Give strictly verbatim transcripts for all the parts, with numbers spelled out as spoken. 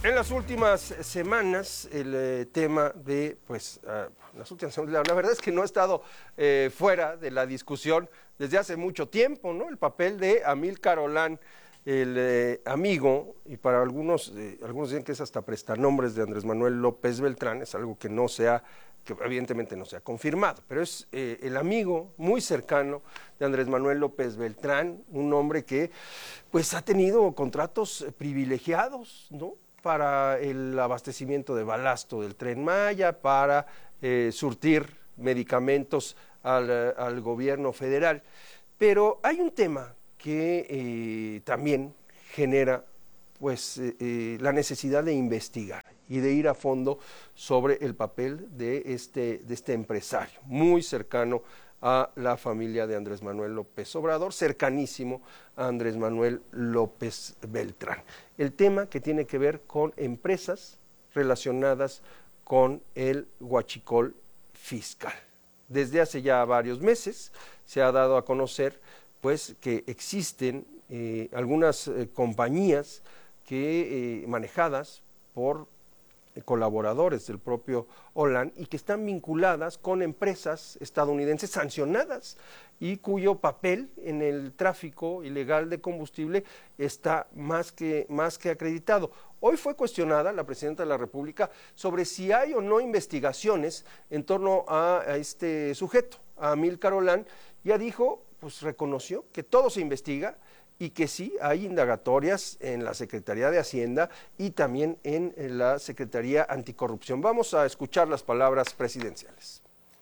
En las últimas semanas, el eh, tema de, pues, uh, las últimas semanas, la verdad es que no ha estado eh, fuera de la discusión desde hace mucho tiempo, ¿no? El papel de Amílcar Olán, el eh, amigo, y para algunos, eh, algunos dicen que es hasta prestanombres de Andrés Manuel López Beltrán, es algo que no se ha, que evidentemente no se ha confirmado, pero es eh, el amigo muy cercano de Andrés Manuel López Beltrán, un hombre que, pues, ha tenido contratos privilegiados, ¿no?, para el abastecimiento de balasto del Tren Maya, para eh, surtir medicamentos al, al gobierno federal. Pero hay un tema que eh, también genera, pues, eh, eh, la necesidad de investigar y de ir a fondo sobre el papel de este, de este empresario, muy cercano a la familia de Andrés Manuel López Obrador, cercanísimo a Andrés Manuel López Beltrán. El tema que tiene que ver con empresas relacionadas con el huachicol fiscal. Desde hace ya varios meses se ha dado a conocer, pues, que existen eh, algunas eh, compañías que eh, manejadas por colaboradores del propio Olán y que están vinculadas con empresas estadounidenses sancionadas y cuyo papel en el tráfico ilegal de combustible está más que, más que acreditado. Hoy fue cuestionada la presidenta de la República sobre si hay o no investigaciones en torno a, a este sujeto, a Amílcar Olán. Ya dijo, pues reconoció que todo se investiga y que sí hay indagatorias en la Secretaría de Hacienda y también en la Secretaría Anticorrupción. Vamos a escuchar las palabras presidenciales.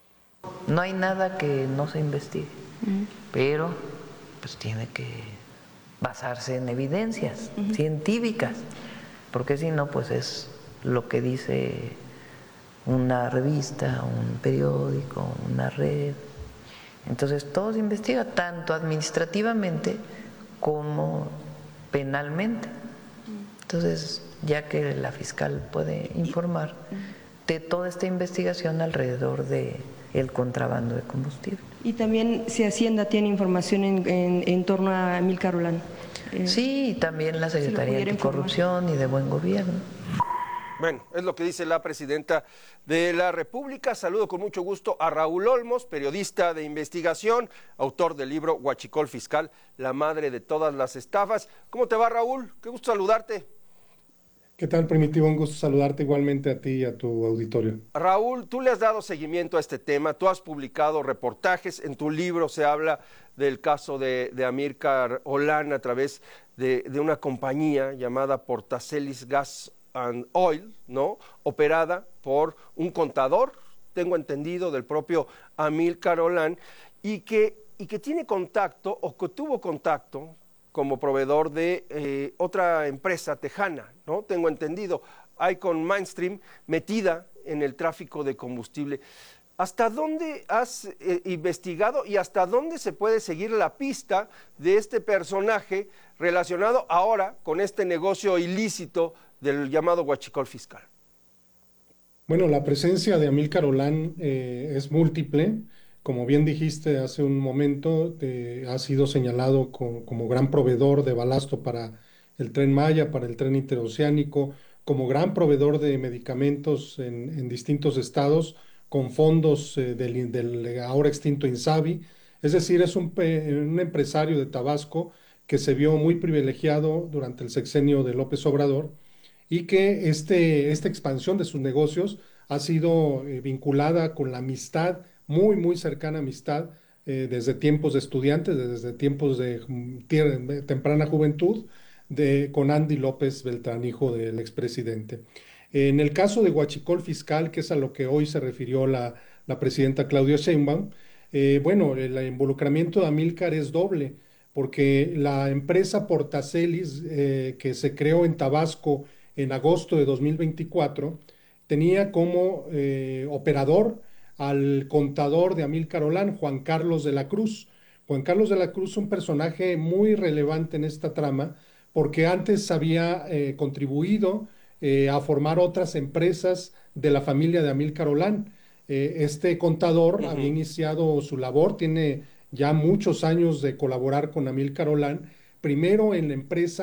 No hay nada que no se investigue, uh-huh. pero pues tiene que basarse en evidencias uh-huh. científicas, porque si no, pues es lo que dice una revista, un periódico, una red. Entonces todo se investiga, tanto administrativamente como penalmente. Entonces, ya que la fiscal puede informar de toda esta investigación alrededor de el contrabando de combustible. Y también si Hacienda tiene información en, en, en torno a Amílcar Olán. Eh, sí, también la Secretaría de Anticorrupción y de Buen Gobierno. Bueno, es lo que dice la presidenta de la República. Saludo con mucho gusto a Raúl Olmos, periodista de investigación, autor del libro Huachicol Fiscal, la madre de todas las estafas. ¿Cómo te va, Raúl? Qué gusto saludarte. ¿Qué tal, Primitivo? Un gusto saludarte igualmente a ti y a tu auditorio. Raúl, tú le has dado seguimiento a este tema, tú has publicado reportajes, en tu libro se habla del caso de, de Amílcar Olán a través de, de una compañía llamada Portacelis Gas and Oil, ¿no?, operada por un contador, tengo entendido, del propio Amílcar Olán, y que, y que tiene contacto, o que tuvo contacto, como proveedor de eh, otra empresa tejana, ¿no?, tengo entendido, Icon Mainstream, metida en el tráfico de combustible. ¿Hasta dónde has eh, investigado y hasta dónde se puede seguir la pista de este personaje relacionado ahora con este negocio ilícito del llamado huachicol fiscal? Bueno, la presencia de Amílcar Olán eh, es múltiple. Como bien dijiste hace un momento, eh, ha sido señalado con, como gran proveedor de balasto para el Tren Maya, para el tren interoceánico, como gran proveedor de medicamentos en, en distintos estados, con fondos eh, del, del ahora extinto INSABI. Es decir, es un, un empresario de Tabasco que se vio muy privilegiado durante el sexenio de López Obrador, y que este, esta expansión de sus negocios ha sido eh, vinculada con la amistad, muy, muy cercana amistad, eh, desde tiempos de estudiantes, desde tiempos de, de temprana juventud, de, con Andy López Beltrán, hijo del expresidente. En el caso de huachicol fiscal, que es a lo que hoy se refirió la, la presidenta Claudia Sheinbaum, eh, bueno, el involucramiento de Amílcar es doble, porque la empresa Portacelis, eh, que se creó en Tabasco en agosto de dos mil veinticuatro, tenía como eh, operador al contador de Amílcar Olán, Juan Carlos de la Cruz. Juan Carlos de la Cruz, un personaje muy relevante en esta trama, porque antes había eh, contribuido eh, a formar otras empresas de la familia de Amílcar Olán. Eh, este contador uh-huh. había iniciado su labor, tiene ya muchos años de colaborar con Amílcar Olán, primero en la empresa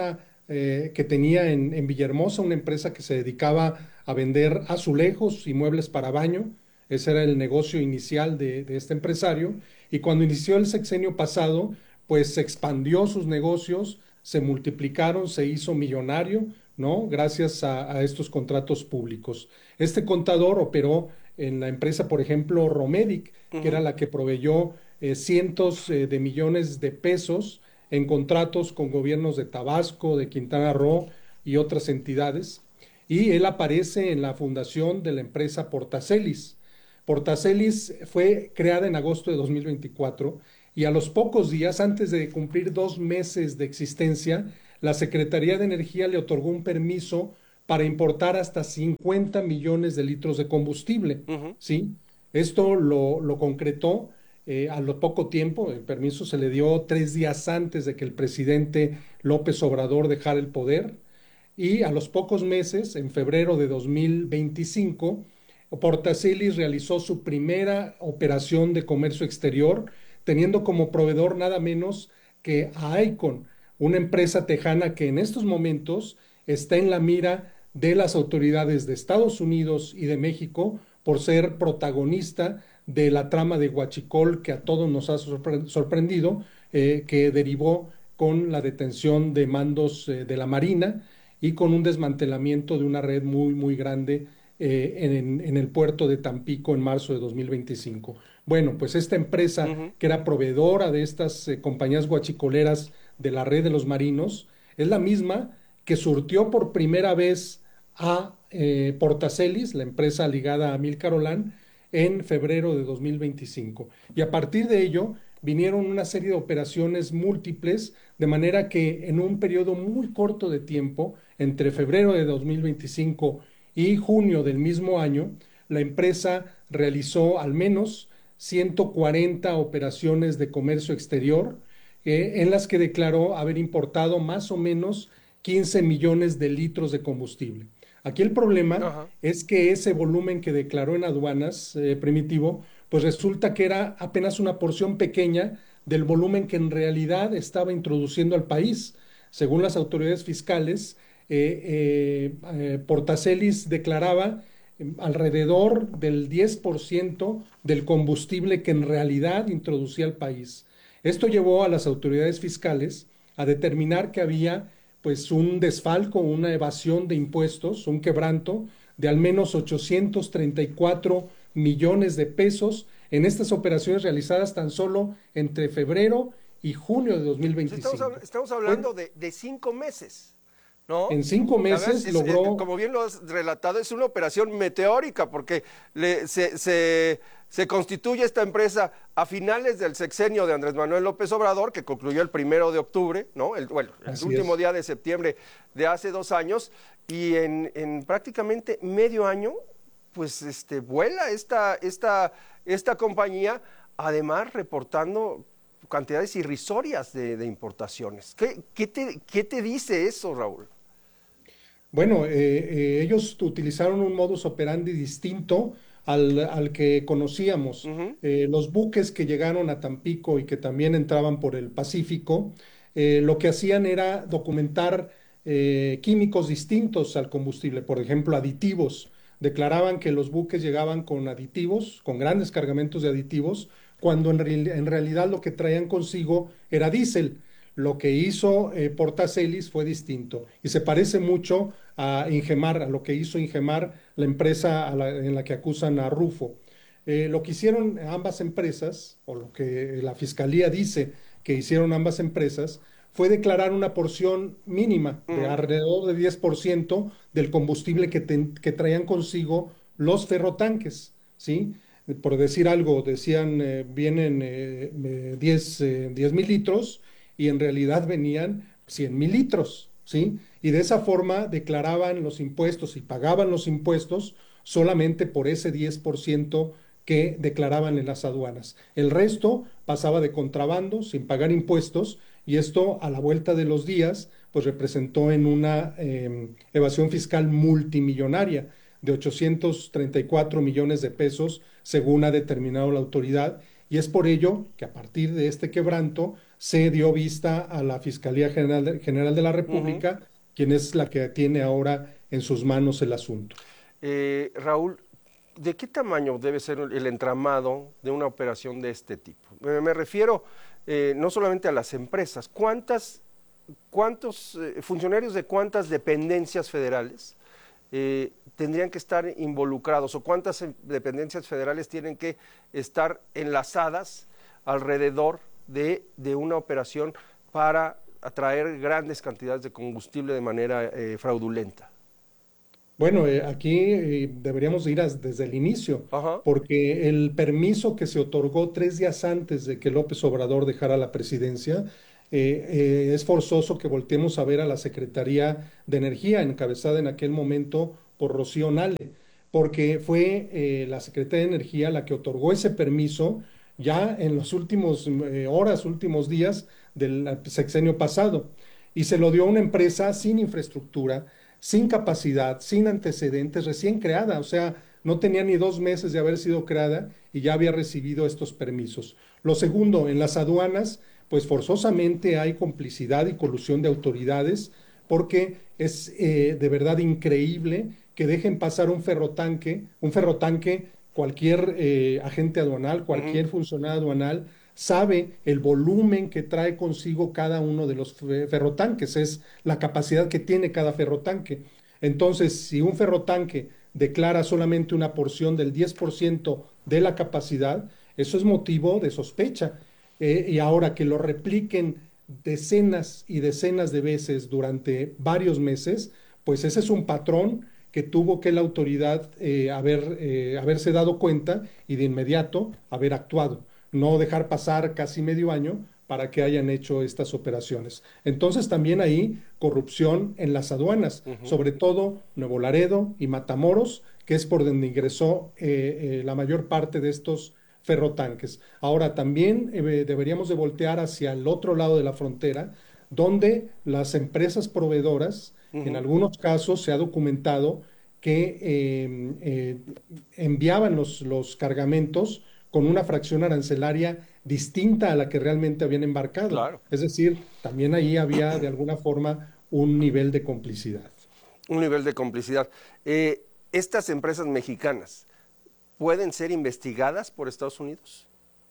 eh, que tenía en, en Villahermosa, una empresa que se dedicaba a vender azulejos y muebles para baño. Ese era el negocio inicial de, de este empresario. Y cuando inició el sexenio pasado, pues se expandió sus negocios, se multiplicaron, se hizo millonario, ¿no? Gracias a, a estos contratos públicos. Este contador operó en la empresa, por ejemplo, Romedic, uh-huh. que era la que proveyó eh, cientos eh, de millones de pesos en contratos con gobiernos de Tabasco, de Quintana Roo y otras entidades. Y él aparece en la fundación de la empresa Portacelis. Portacelis fue creada en agosto de dos mil veinticuatro y a los pocos días, antes de cumplir dos meses de existencia, la Secretaría de Energía le otorgó un permiso para importar hasta cincuenta millones de litros de combustible. Uh-huh. ¿Sí? Esto lo, lo concretó eh, a lo poco tiempo. El permiso se le dio tres días antes de que el presidente López Obrador dejara el poder, y a los pocos meses, en febrero de dos mil veinticinco, Portacelis realizó su primera operación de comercio exterior, teniendo como proveedor nada menos que a Icon, una empresa tejana que en estos momentos está en la mira de las autoridades de Estados Unidos y de México por ser protagonista de la trama de Huachicol que a todos nos ha sorpre- sorprendido, eh, que derivó con la detención de mandos eh, de la Marina y con un desmantelamiento de una red muy, muy grande eh, en, en el puerto de Tampico en marzo de dos mil veinticinco. Bueno, pues esta empresa uh-huh. que era proveedora de estas eh, compañías guachicoleras de la red de los marinos, es la misma que surtió por primera vez a eh, Portacelis, la empresa ligada a Amílcar Olán, en febrero de dos mil veinticinco. Y a partir de ello vinieron una serie de operaciones múltiples, de manera que en un periodo muy corto de tiempo, entre febrero de dos mil veinticinco y junio del mismo año, la empresa realizó al menos ciento cuarenta operaciones de comercio exterior, eh, en las que declaró haber importado más o menos quince millones de litros de combustible. Aquí el problema Ajá. es que ese volumen que declaró en aduanas, eh, Primitivo, pues resulta que era apenas una porción pequeña del volumen que en realidad estaba introduciendo al país. Según las autoridades fiscales, eh, eh, eh, Portacelis declaraba eh, alrededor del diez por ciento del combustible que en realidad introducía al país. Esto llevó a las autoridades fiscales a determinar que había pues un desfalco, una evasión de impuestos, un quebranto de al menos ochocientos treinta y cuatro millones de pesos en estas operaciones realizadas tan solo entre febrero y junio de dos mil veinticinco. Estamos, estamos hablando de, de cinco meses, ¿no? En cinco meses es, logró... Es, como bien lo has relatado, es una operación meteórica porque le, se, se, se constituye esta empresa a finales del sexenio de Andrés Manuel López Obrador, que concluyó el primero de octubre, ¿no? El, bueno, el Así último es. día de septiembre de hace dos años, y en, en prácticamente medio año, pues este, vuela esta, esta, esta compañía, además reportando cantidades irrisorias de, de importaciones. ¿Qué, qué, te, ¿Qué te dice eso, Raúl? Bueno, eh, eh, ellos utilizaron un modus operandi distinto al, al que conocíamos. Uh-huh. Eh, los buques que llegaron a Tampico y que también entraban por el Pacífico, eh, lo que hacían era documentar eh, químicos distintos al combustible, por ejemplo, aditivos. Declaraban que los buques llegaban con aditivos, con grandes cargamentos de aditivos, cuando en, re en realidad lo que traían consigo era diésel. Lo que hizo eh, Portacelis fue distinto y se parece mucho a Ingemar, a lo que hizo Ingemar, la empresa a la, en la que acusan a Rufo. Eh, lo que hicieron ambas empresas, o lo que la Fiscalía dice que hicieron ambas empresas, fue declarar una porción mínima de alrededor de diez por ciento del combustible que, te, que traían consigo los ferrotanques, ¿sí? Por decir algo, decían, eh, vienen eh, diez mil litros y en realidad venían cien mil litros, ¿sí? Y de esa forma declaraban los impuestos y pagaban los impuestos solamente por ese diez por ciento que declaraban en las aduanas. El resto pasaba de contrabando sin pagar impuestos, y esto a la vuelta de los días pues representó en una eh, evasión fiscal multimillonaria de ochocientos treinta y cuatro millones de pesos, según ha determinado la autoridad, y es por ello que a partir de este quebranto se dio vista a la Fiscalía General de, General de la República uh-huh. quien es la que tiene ahora en sus manos el asunto. Eh, Raúl, ¿de qué tamaño debe ser el entramado de una operación de este tipo? Me, me refiero eh, no solamente a las empresas, ¿cuántas, cuántos eh, funcionarios de cuántas dependencias federales eh, tendrían que estar involucrados o cuántas dependencias federales tienen que estar enlazadas alrededor de, de una operación para atraer grandes cantidades de combustible de manera eh, fraudulenta? Bueno, eh, aquí eh, deberíamos ir a, desde el inicio, Ajá. porque el permiso que se otorgó tres días antes de que López Obrador dejara la presidencia, eh, eh, es forzoso que volteemos a ver a la Secretaría de Energía, encabezada en aquel momento por Rocío Nale, porque fue eh, la Secretaría de Energía la que otorgó ese permiso ya en los últimos eh, horas, últimos días del sexenio pasado, y se lo dio a una empresa sin infraestructura, sin capacidad, sin antecedentes, recién creada, o sea, no tenía ni dos meses de haber sido creada y ya había recibido estos permisos. Lo segundo, en las aduanas, pues forzosamente hay complicidad y colusión de autoridades, porque es eh, de verdad increíble que dejen pasar un ferrotanque, un ferrotanque, cualquier eh, agente aduanal, cualquier uh-huh. funcionario aduanal, sabe el volumen que trae consigo cada uno de los ferrotanques, es la capacidad que tiene cada ferrotanque. Entonces, si un ferrotanque declara solamente una porción del diez por ciento de la capacidad, eso es motivo de sospecha. Eh, y ahora que lo repliquen decenas y decenas de veces durante varios meses, pues ese es un patrón que tuvo que la autoridad eh, haber, eh, haberse dado cuenta y de inmediato haber actuado. No dejar pasar casi medio año para que hayan hecho estas operaciones. Entonces también hay corrupción en las aduanas, uh-huh. sobre todo Nuevo Laredo y Matamoros, que es por donde ingresó eh, eh, la mayor parte de estos ferrotanques. Ahora también eh, deberíamos de voltear hacia el otro lado de la frontera, donde las empresas proveedoras, uh-huh. en algunos casos se ha documentado que eh, eh, enviaban los, los cargamentos con una fracción arancelaria distinta a la que realmente habían embarcado. Claro. Es decir, también ahí había de alguna forma un nivel de complicidad. Un nivel de complicidad. Eh, ¿Estas empresas mexicanas pueden ser investigadas por Estados Unidos?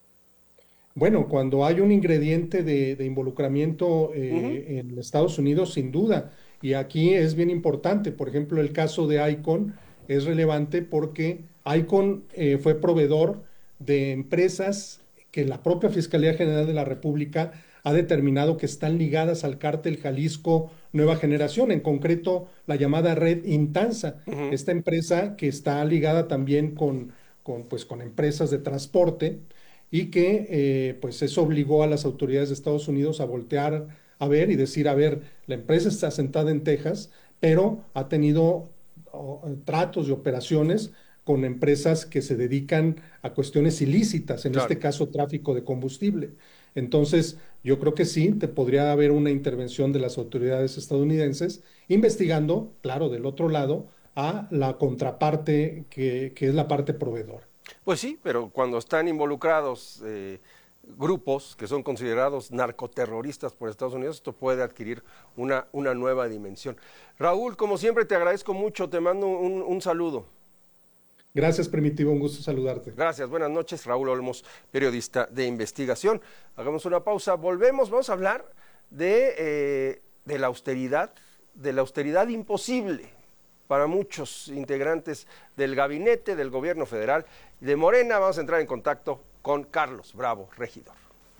Bueno, cuando hay un ingrediente de, de involucramiento eh, uh-huh. en Estados Unidos, sin duda. Y aquí es bien importante. Por ejemplo, el caso de Icon es relevante porque Icon eh, fue proveedor de empresas que la propia Fiscalía General de la República ha determinado que están ligadas al cártel Jalisco Nueva Generación, en concreto la llamada Red Intanza, uh-huh. esta empresa que está ligada también con, con, pues, con empresas de transporte y que eh, pues eso obligó a las autoridades de Estados Unidos a voltear a ver y decir, a ver, la empresa está asentada en Texas, pero ha tenido oh, tratos y operaciones con empresas que se dedican a cuestiones ilícitas, en claro. este caso tráfico de combustible. Entonces, yo creo que sí, te podría haber una intervención de las autoridades estadounidenses, investigando, claro, del otro lado, a la contraparte que, que es la parte proveedora. Pues sí, pero cuando están involucrados eh, grupos que son considerados narcoterroristas por Estados Unidos, esto puede adquirir una, una nueva dimensión. Raúl, como siempre, te agradezco mucho, te mando un, un saludo. Gracias, Primitivo, un gusto saludarte. Gracias, buenas noches, Raúl Olmos, periodista de investigación. Hagamos una pausa, volvemos, vamos a hablar de, eh, de la austeridad, de la austeridad imposible para muchos integrantes del gabinete del gobierno federal de Morena. Vamos a entrar en contacto con Carlos Bravo, regidor.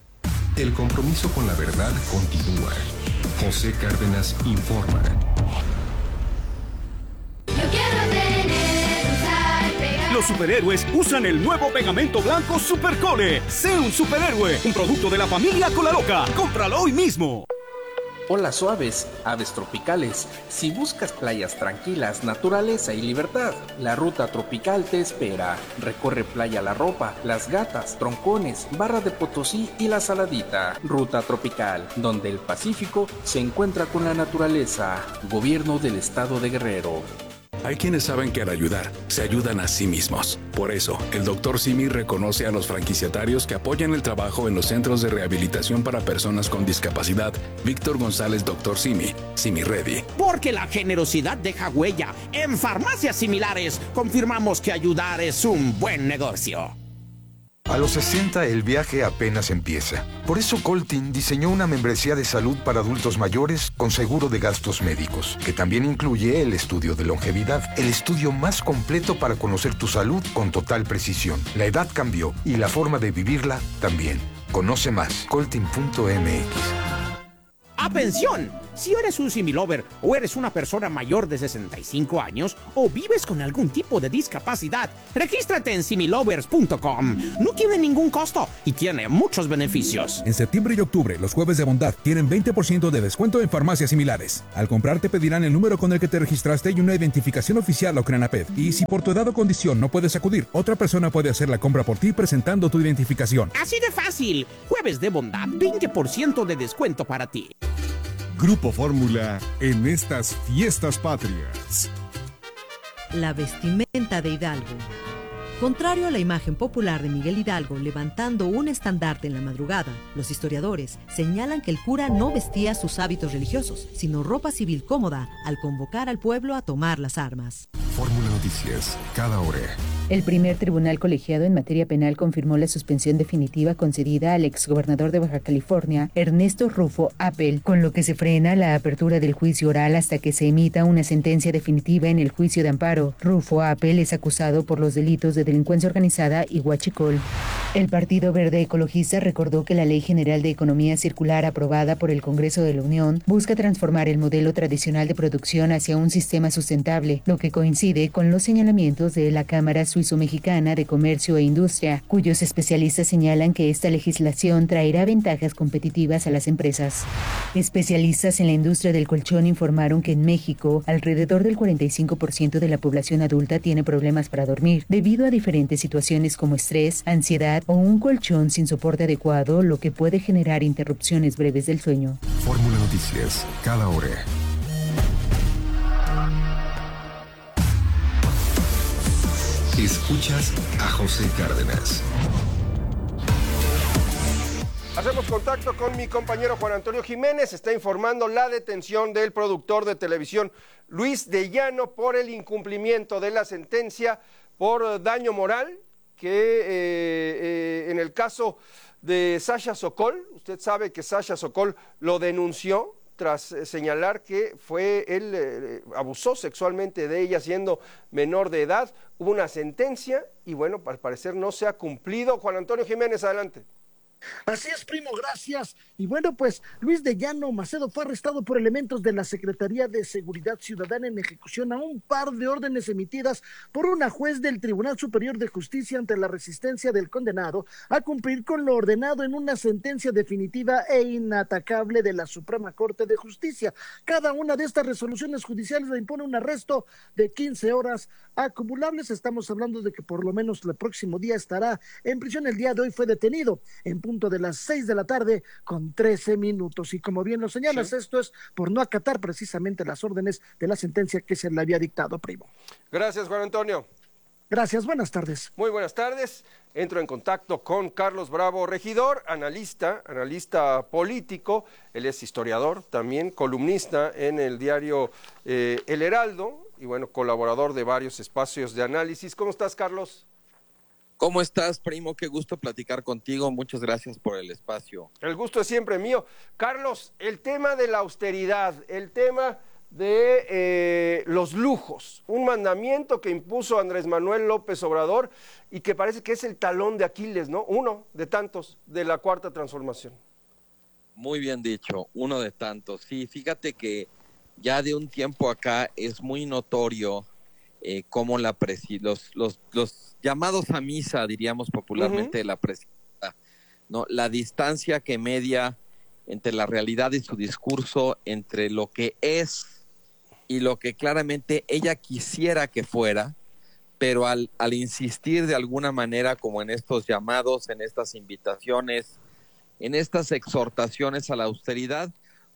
El compromiso con la verdad continúa. José Cárdenas informa. Los superhéroes usan el nuevo pegamento blanco Supercole. Sé un superhéroe, un producto de la familia Colaloca. Cómpralo hoy mismo. Olas suaves, aves tropicales. Si buscas playas tranquilas, naturaleza y libertad, la ruta tropical te espera. Recorre Playa La Ropa, Las Gatas, Troncones, Barra de Potosí y La Saladita. Ruta tropical, donde el Pacífico se encuentra con la naturaleza. Gobierno del Estado de Guerrero. Hay quienes saben que al ayudar, se ayudan a sí mismos. Por eso, el doctor Simi reconoce a los franquiciatarios que apoyan el trabajo en los centros de rehabilitación para personas con discapacidad. Víctor González, doctor Simi, Simi Ready. Porque la generosidad deja huella. En farmacias similares, confirmamos que ayudar es un buen negocio. A los sesenta el viaje apenas empieza. Por eso Coltin diseñó una membresía de salud para adultos mayores con seguro de gastos médicos, que también incluye el estudio de longevidad, el estudio más completo para conocer tu salud con total precisión. La edad cambió y la forma de vivirla también. Conoce más, coltin punto m x. ¡Atención! Si eres un similover o eres una persona mayor de sesenta y cinco años o vives con algún tipo de discapacidad, regístrate en similovers punto com. No tiene ningún costo y tiene muchos beneficios. En septiembre y octubre, los jueves de bondad tienen veinte por ciento de descuento en farmacias similares. Al comprar te pedirán el número con el que te registraste y una identificación oficial o Crenaped. Y si por tu edad o condición no puedes acudir, otra persona puede hacer la compra por ti presentando tu identificación. Así de fácil. Jueves de bondad, veinte por ciento de descuento para ti. Grupo Fórmula en estas fiestas patrias. La vestimenta de Hidalgo. Contrario a la imagen popular de Miguel Hidalgo levantando un estandarte en la madrugada, los historiadores señalan que el cura no vestía sus hábitos religiosos, sino ropa civil cómoda al convocar al pueblo a tomar las armas. Fórmula Noticias, cada hora. El primer tribunal colegiado en materia penal confirmó la suspensión definitiva concedida al exgobernador de Baja California, Ernesto Rufo Appel, con lo que se frena la apertura del juicio oral hasta que se emita una sentencia definitiva en el juicio de amparo. Rufo Appel es acusado por los delitos de delincuencia organizada y huachicol. El Partido Verde Ecologista recordó que la Ley General de Economía Circular aprobada por el Congreso de la Unión busca transformar el modelo tradicional de producción hacia un sistema sustentable, lo que coincide con los señalamientos de la Cámara Suizo-Mexicana de Comercio e Industria, cuyos especialistas señalan que esta legislación traerá ventajas competitivas a las empresas. Especialistas en la industria del colchón informaron que en México, alrededor del cuarenta y cinco por ciento de la población adulta tiene problemas para dormir, debido a diferentes situaciones como estrés, ansiedad o un colchón sin soporte adecuado, lo que puede generar interrupciones breves del sueño. Fórmula Noticias, cada hora. Escuchas a José Cárdenas. Hacemos contacto con mi compañero Juan Antonio Jiménez. Está informando la detención del productor de televisión Luis de Llano por el incumplimiento de la sentencia por daño moral que eh, eh, en el caso de Sasha Sokol, usted sabe que Sasha Sokol lo denunció tras eh, señalar que fue él eh, abusó sexualmente de ella siendo menor de edad. Hubo una sentencia y bueno, al parecer no se ha cumplido. Juan Antonio Jiménez, adelante. Así es, primo, gracias. Y bueno, pues Luis de Llano Macedo fue arrestado por elementos de la Secretaría de Seguridad Ciudadana en ejecución a un par de órdenes emitidas por una juez del Tribunal Superior de Justicia ante la resistencia del condenado a cumplir con lo ordenado en una sentencia definitiva e inatacable de la Suprema Corte de Justicia. Cada una de estas resoluciones judiciales le impone un arresto de quince horas acumulables. Estamos hablando de que por lo menos el próximo día estará en prisión. El día de hoy fue detenido en punto de las seis de la tarde con trece minutos. Y como bien lo señalas, sí, esto es por no acatar precisamente las órdenes de la sentencia que se le había dictado, primo. Gracias, Juan Antonio. Gracias, buenas tardes. Muy buenas tardes. Entro en contacto con Carlos Bravo Regidor, analista, analista político. Él es historiador, también columnista en el diario eh, El Heraldo y bueno, colaborador de varios espacios de análisis. ¿Cómo estás, Carlos? ¿Cómo estás, primo? Qué gusto platicar contigo. Muchas gracias por el espacio. El gusto es siempre mío. Carlos, el tema de la austeridad, el tema de eh, los lujos, un mandamiento que impuso Andrés Manuel López Obrador y que parece que es el talón de Aquiles, ¿no? Uno de tantos de la Cuarta Transformación. Muy bien dicho, uno de tantos. Sí, fíjate que ya de un tiempo acá es muy notorio eh, cómo la presi los, los, los llamados a misa, diríamos popularmente, uh-huh. de la presidenta, ¿no? La distancia que media entre la realidad y su discurso, entre lo que es y lo que claramente ella quisiera que fuera, pero al, al insistir de alguna manera como en estos llamados, en estas invitaciones, en estas exhortaciones a la austeridad,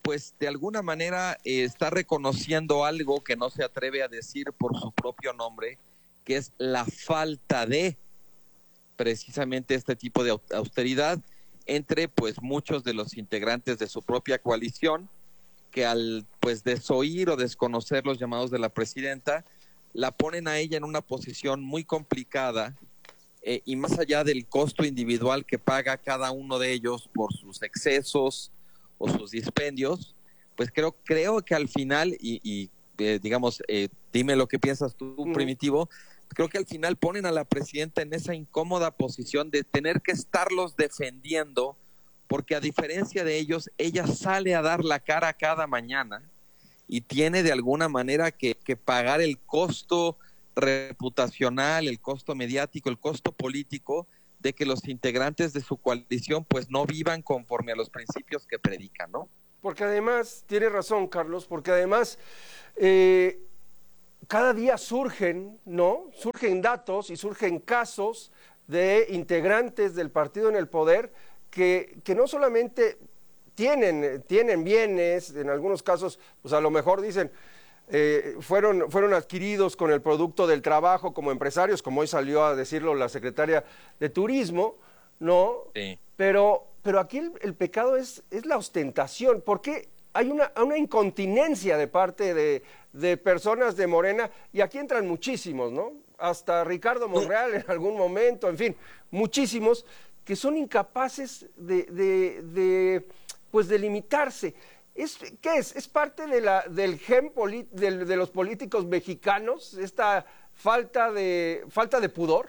pues de alguna manera eh, está reconociendo algo que no se atreve a decir por su propio nombre, que es la falta de precisamente este tipo de austeridad entre pues muchos de los integrantes de su propia coalición, que al pues desoír o desconocer los llamados de la presidenta, la ponen a ella en una posición muy complicada, eh, y más allá del costo individual que paga cada uno de ellos por sus excesos o sus dispendios, pues creo creo que al final, y, y eh, digamos, eh, dime lo que piensas tú, uh-huh. Primitivo, creo que al final ponen a la presidenta en esa incómoda posición de tener que estarlos defendiendo, porque a diferencia de ellos, ella sale a dar la cara cada mañana y tiene de alguna manera que, que pagar el costo reputacional, el costo mediático, el costo político de que los integrantes de su coalición pues no vivan conforme a los principios que predican, ¿no? Porque además, tiene razón Carlos, porque además eh, cada día surgen, ¿no? Surgen datos y surgen casos de integrantes del partido en el poder que, que no solamente tienen, tienen bienes, en algunos casos, pues a lo mejor dicen, eh, fueron, fueron adquiridos con el producto del trabajo como empresarios, como hoy salió a decirlo la secretaria de Turismo, ¿no? Sí. Pero, pero aquí el, el pecado es, es la ostentación, porque hay una, una incontinencia de parte de, de personas de Morena, y aquí entran muchísimos, ¿no? Hasta Ricardo Monreal en algún momento, en fin, muchísimos que son incapaces de, de, de pues de limitarse. ¿Es, ¿Qué es? ¿Es parte de la, del gen polit, de, de los políticos mexicanos, esta falta de, falta de pudor?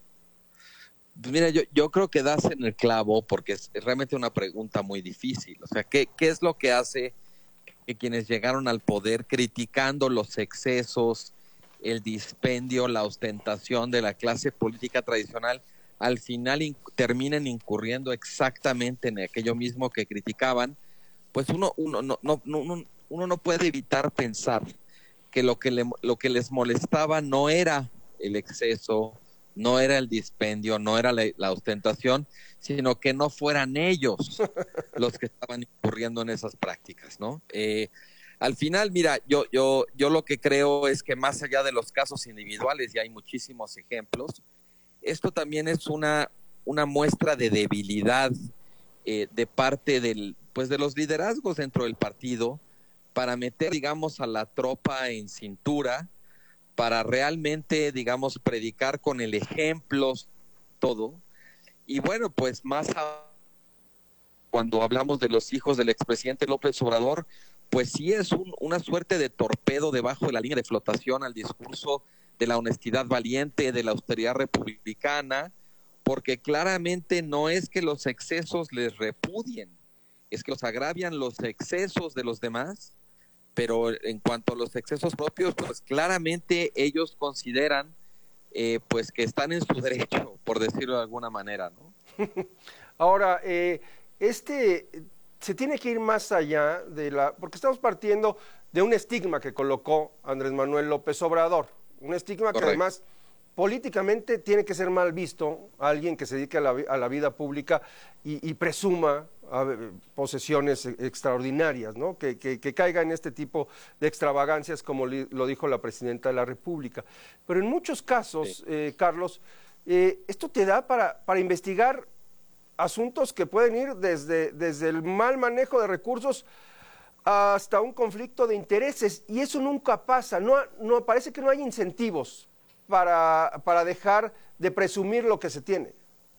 Pues mira, yo, yo creo que das en el clavo, porque es realmente una pregunta muy difícil. O sea, ¿qué, qué es lo que hace que quienes llegaron al poder criticando los excesos, el dispendio, la ostentación de la clase política tradicional, al final in, terminen incurriendo exactamente en aquello mismo que criticaban? Pues uno, uno, no, no, no, uno no puede evitar pensar que lo que, le, lo que les molestaba no era el exceso, no era el dispendio, no era la, la ostentación, sino que no fueran ellos los que estaban incurriendo en esas prácticas, ¿no? Eh, al final, mira, yo, yo, yo lo que creo es que más allá de los casos individuales, y hay muchísimos ejemplos, esto también es una, una muestra de debilidad eh, de parte del, pues de los liderazgos dentro del partido, para meter, digamos, a la tropa en cintura, para realmente, digamos, predicar con el ejemplo todo. Y bueno, pues más a, cuando hablamos de los hijos del expresidente López Obrador, pues sí es un, una suerte de torpedo debajo de la línea de flotación al discurso de la honestidad valiente, de la austeridad republicana, porque claramente no es que los excesos les repudien, es que los agravian los excesos de los demás, pero en cuanto a los excesos propios, pues claramente ellos consideran eh, pues que están en su derecho, por decirlo de alguna manera, ¿no? Ahora, eh, este se tiene que ir más allá de la, porque estamos partiendo de un estigma que colocó Andrés Manuel López Obrador, un estigma Correcto. Que además políticamente tiene que ser mal visto a alguien que se dedique a la, a la vida pública y, y presuma a, posesiones extraordinarias, ¿no? Que, que, que caiga en este tipo de extravagancias, como li, lo dijo la presidenta de la República. Pero en muchos casos, sí. eh, Carlos, eh, esto te da para, para investigar asuntos que pueden ir desde, desde el mal manejo de recursos hasta un conflicto de intereses, y eso nunca pasa. No, no parece que no hay incentivos para, para dejar de presumir lo que se tiene.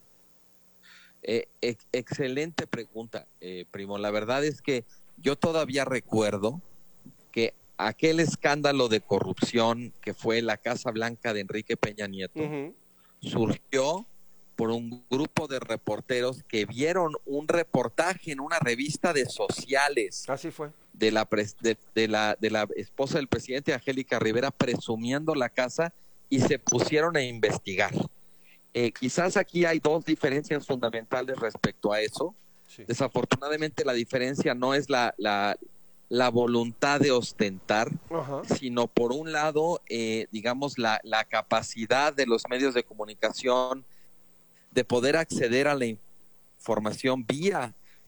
Eh, ex excelente pregunta, eh, primo. La verdad es que yo todavía recuerdo que aquel escándalo de corrupción que fue la Casa Blanca de Enrique Peña Nieto uh-huh. surgió por un grupo de reporteros que vieron un reportaje en una revista de sociales. Así fue. De la, de, de la, de la esposa del presidente, Angélica Rivera, presumiendo la casa, y se pusieron a investigar. Eh, quizás aquí hay dos diferencias fundamentales respecto a eso. Sí. Desafortunadamente la diferencia no es la, la, la voluntad de ostentar, uh-huh. sino por un lado, eh, digamos, la, la capacidad de los medios de comunicación de poder acceder a la información vía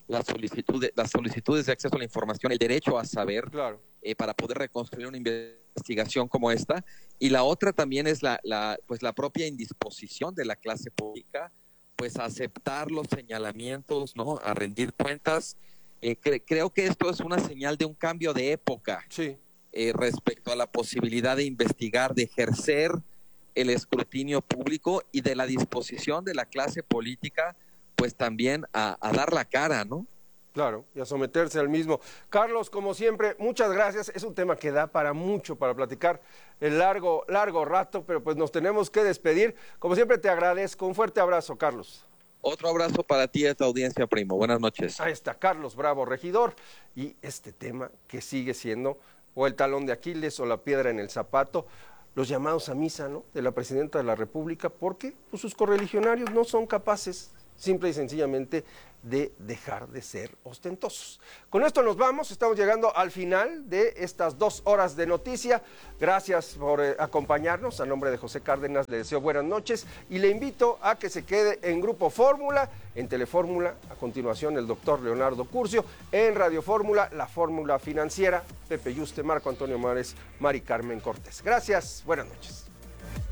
las solicitudes, las solicitudes de acceso a la información, el derecho a saber, claro. eh, para poder reconstruir una investigación como esta. Y la otra también es la, la, pues la propia indisposición de la clase política, pues a aceptar los señalamientos, ¿no? A rendir cuentas. Eh, cre- creo que esto es una señal de un cambio de época, sí. eh, respecto a la posibilidad de investigar, de ejercer el escrutinio público y de la disposición de la clase política, pues también a, a dar la cara, ¿no? Claro, y a someterse al mismo. Carlos, como siempre, muchas gracias. Es un tema que da para mucho, para platicar el largo, largo rato, pero pues nos tenemos que despedir. Como siempre, te agradezco. Un fuerte abrazo, Carlos. Otro abrazo para ti y a tu audiencia, primo. Buenas noches. Ahí está Carlos Bravo, regidor, y este tema que sigue siendo o el talón de Aquiles o la piedra en el zapato, los llamados a misa, ¿no?, de la presidenta de la República, porque pues, sus correligionarios no son capaces, simple y sencillamente, de dejar de ser ostentosos. Con esto nos vamos, estamos llegando al final de estas dos horas de noticia. Gracias por eh, acompañarnos. A nombre de José Cárdenas le deseo buenas noches y le invito a que se quede en Grupo Fórmula, en Telefórmula, a continuación el doctor Leonardo Curcio, en Radio Fórmula, la Fórmula Financiera, Pepe Yuste, Marco Antonio Mares, Mari Carmen Cortés. Gracias, buenas noches.